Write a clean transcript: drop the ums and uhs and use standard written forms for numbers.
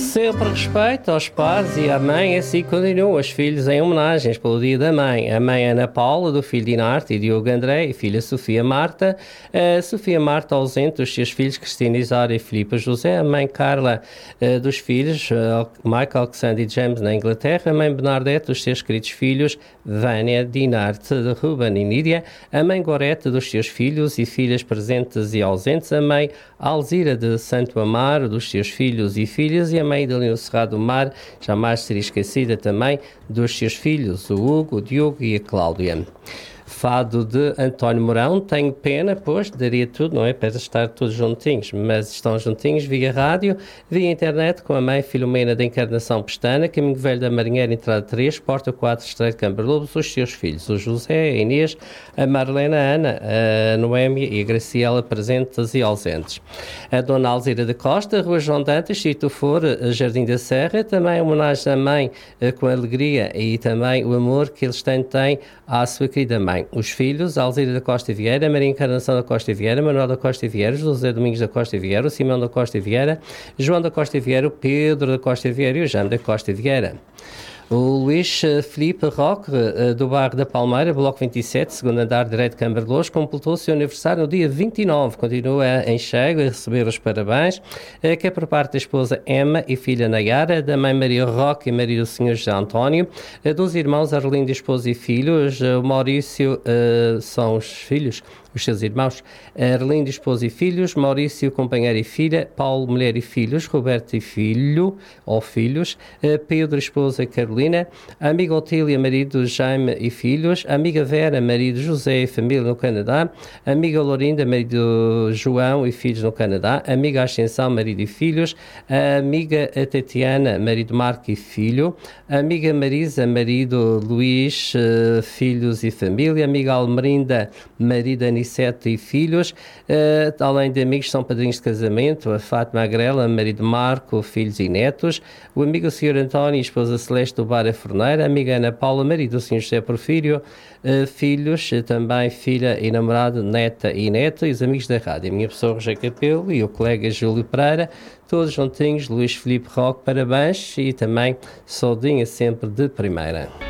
Sempre respeito aos pais e à mãe, assim continuam os filhos em homenagens pelo Dia da Mãe. A mãe Ana Paula, do filho Dinarte e Diogo André, e filha Sofia Marta. A Sofia Marta ausente dos seus filhos Cristina Isara e Filipe José. A mãe Carla dos filhos Michael, Alexander e James na Inglaterra. A mãe Bernadette dos seus queridos filhos Vânia, Dinarte, Ruben e Nídia. A mãe Gorete dos seus filhos e filhas presentes e ausentes. A mãe Alzira de Santo Amaro dos seus filhos e filhas. E a mãe Idalino Serrado do Mar, jamais seria esquecida também dos seus filhos, o Hugo, o Diogo e a Cláudia. Fado de António Mourão. Tenho pena, pois, daria tudo, não é, para estar todos juntinhos, mas estão juntinhos via rádio, via internet, com a mãe Filomena da Encarnação Pestana, Caminho Velho da Marinheira, entrada 3, porta 4, Estreito de Cambarlobos, os seus filhos, o José, a Inês, a Marlena, a Ana, a Noémia e a Graciela, presentes e ausentes. A Dona Alzira da Costa, Rua João Dantas, Sítio For, Jardim da Serra, também a homenagem à mãe com a alegria e também o amor que eles têm à sua querida mãe. Os filhos, Alzira da Costa Vieira, Maria Encarnação da Costa Vieira, Manuel da Costa Vieira, José Domingos da Costa Vieira, o Simão da Costa Vieira, João da Costa Vieira, o Pedro da Costa Vieira e o Jaime da Costa Vieira. O Luís Filipe Roque, do bairro da Palmeira, Bloco 27, segundo andar direito de Cambarlos, completou o seu aniversário no dia 29. Continua em cheio a receber os parabéns, que é por parte da esposa Emma e filha Nayara, da mãe Maria Roque e Maria do Senhor José António, dos irmãos Arlindo, esposa e filhos, o Maurício são os filhos, os seus irmãos, Arlindo, esposa e filhos, Maurício, companheiro e filha, Paulo, mulher e filhos, Roberto e filho, ou filhos, Pedro, esposa e Carolina, a amiga Otília, marido Jaime e filhos, a amiga Vera, marido José e família no Canadá, a amiga Lourinda, marido João e filhos no Canadá, a amiga Ascensão, marido e filhos, a amiga Tatiana, marido Marco e filho, a amiga Marisa, marido Luís, filhos e família, a amiga Almerinda, marido Aniceto e filhos, além de amigos são padrinhos de casamento, a Fátima Agrela, marido Marco, filhos e netos, o amigo Sr. António e esposa Celeste do Bar a Forneira, a amiga Ana Paula, marido do Sr. José Porfírio, filhos, também filha e namorado, neta e neto, e os amigos da rádio, a minha pessoa Roger Capelo e o colega Júlio Pereira, todos juntinhos, Luís Filipe Roque, parabéns, e também saudinha sempre de primeira.